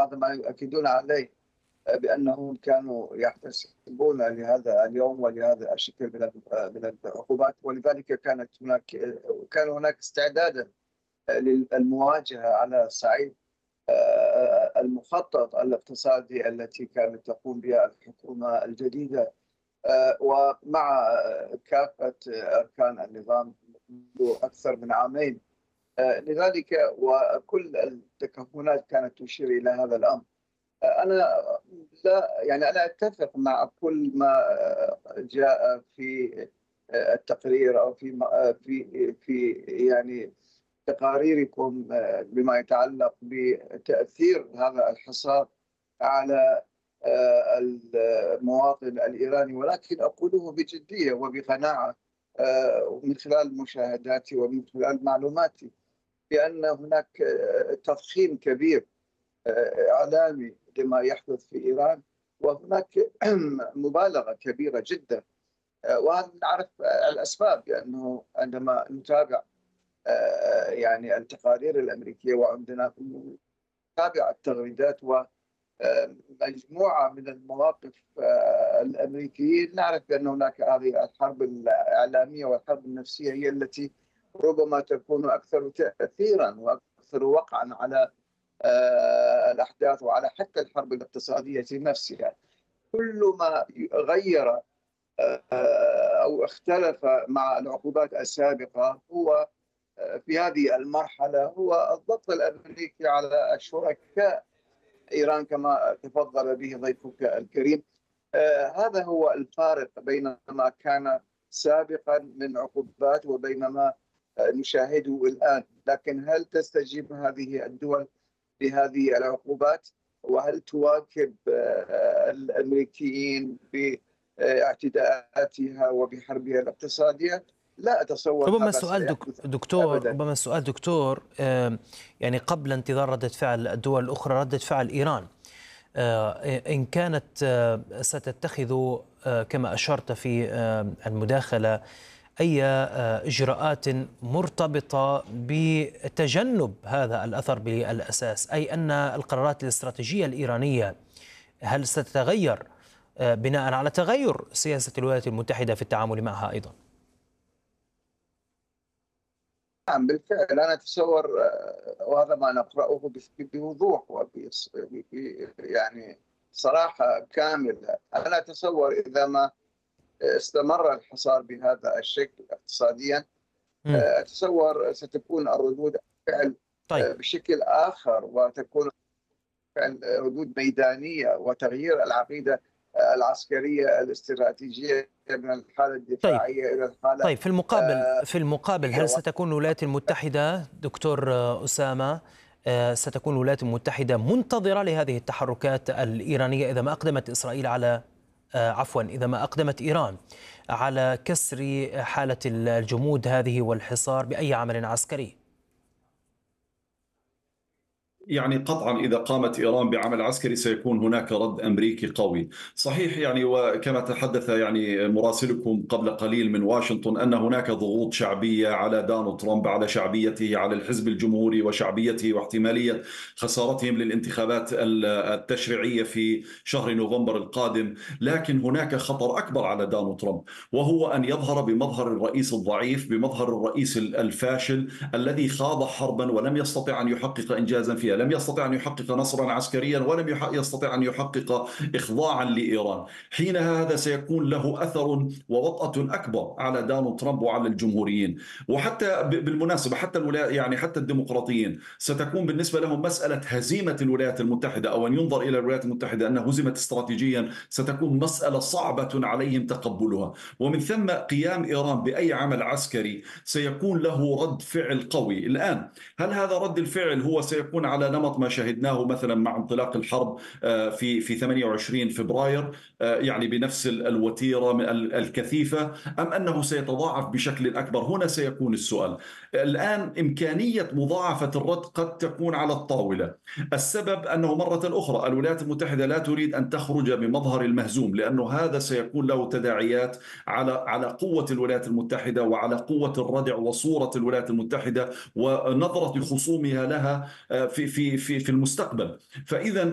وهذا ما يؤكدون عليه بأنهم كانوا يحتسبون لهذا اليوم ولهذا الشكل من العقوبات، ولذلك كان هناك استعدادا للمواجهة على صعيد المخطط الاقتصادي التي كانت تقوم بها الحكومة الجديدة ومع كافة أركان النظام منذ أكثر من عامين. لذلك وكل التكهنات كانت تشير إلى هذا الأمر. أنا أنا أتفق مع كل ما جاء في التقرير أو في يعني تقاريركم بما يتعلق بتأثير هذا الحصار على المواطن الإيراني، ولكن أقوله بجدية وبقناعة من خلال مشاهداتي ومن خلال معلوماتي بأن هناك تضخيم كبير إعلامي لما يحدث في إيران، وهناك مبالغة كبيرة جدا، وهذا نعرف الأسباب، لأنه عندما نتابع يعني التقارير الأمريكية وعندنا نتابع التغريدات ومجموعة من المواقف الأمريكيين، نعرف بأن هناك هذه الحرب الإعلامية والحرب النفسية هي التي ربما تكون أكثر تأثيرا وأكثر وقعا على الأحداث وعلى حتى الحرب الاقتصادية نفسها. كل ما غير أو اختلف مع العقوبات السابقة هو في هذه المرحلة هو الضغط الأمريكي على الشركاء إيران كما تفضل به ضيفك الكريم. هذا هو الفارق بين ما كان سابقا من عقوبات وبين ما نشاهده الآن. لكن هل تستجيب هذه الدول لهذه العقوبات؟ وهل تواكب الأمريكيين باعتداءاتها وبحربها الاقتصادية؟ لا أتصور. ربما السؤال دكتور يعني قبل انتظار ردة فعل الدول الأخرى ردة فعل إيران، إن كانت ستتخذ كما أشرت في المداخلة أي إجراءات مرتبطة بتجنب هذا الأثر بالأساس، أي أن القرارات الاستراتيجية الإيرانية هل ستتغير بناء على تغير سياسة الولايات المتحدة في التعامل معها أيضا؟ نعم بالفعل، أنا أتصور وهذا ما نقرأه بوضوح يعني صراحة كاملة. أنا أتصور إذا ما استمر الحصار بهذا الشكل اقتصاديا أتصور ستكون الردود فعل بشكل آخر، وتكون فعل ردود ميدانية وتغيير العقيدة العسكرية الاستراتيجية من الحالة الدفاعية إلى الحالة في المقابل هل ستكون الولايات المتحدة دكتور أسامة ستكون الولايات المتحدة منتظرة لهذه التحركات الإيرانية إذا ما أقدمت إسرائيل على إذا ما أقدمت إيران على كسر حالة الجمود هذه والحصار بأي عمل عسكري؟ يعني قطعا إذا قامت إيران بعمل عسكري سيكون هناك رد أمريكي قوي. صحيح يعني، وكما تحدث يعني مراسلكم قبل قليل من واشنطن أن هناك ضغوط شعبية على دونالد ترامب، على شعبيته، على الحزب الجمهوري وشعبيته واحتمالية خسارتهم للانتخابات التشريعية في شهر نوفمبر القادم. لكن هناك خطر أكبر على دونالد ترامب، وهو أن يظهر بمظهر الرئيس الضعيف، بمظهر الرئيس الفاشل الذي خاض حربا ولم يستطع أن يحقق إنجازا فيها، لم يستطع أن يحقق نصرا عسكريا ولم يستطع أن يحقق إخضاعا لإيران. حينها هذا سيكون له أثر ووطأة أكبر على دونالد ترامب وعلى الجمهوريين. وحتى بالمناسبة حتى يعني حتى الديمقراطيين ستكون بالنسبة لهم مسألة هزيمة الولايات المتحدة أو أن ينظر إلى الولايات المتحدة أنها هزمت استراتيجيا ستكون مسألة صعبة عليهم تقبلها. ومن ثم قيام إيران بأي عمل عسكري سيكون له رد فعل قوي. الآن هل هذا رد الفعل هو سيكون على نمط ما شاهدناه مثلا مع انطلاق الحرب في 28 فبراير، يعني بنفس الوتيرة الكثيفة، أم أنه سيتضاعف بشكل أكبر؟ هنا سيكون السؤال. الآن إمكانية مضاعفة الرد قد تكون على الطاولة. السبب أنه مرة أخرى الولايات المتحدة لا تريد أن تخرج بمظهر المهزوم، لأنه هذا سيكون له تداعيات على قوة الولايات المتحدة وعلى قوة الردع وصورة الولايات المتحدة ونظرة خصومها لها في المستقبل. فإذا